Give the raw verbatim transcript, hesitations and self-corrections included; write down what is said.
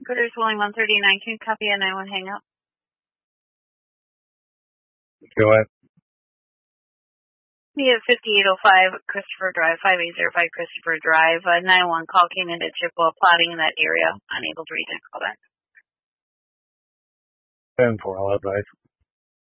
Critters Willing one thirty-nine, can you copy a nine one hang up? Go ahead. We have fifty-eight oh five Christopher Drive, five eight zero five Christopher Drive. Uh, nine one call came into Chippewa, plotting in that area. Unable to reach a call back. ten four, I'll advise.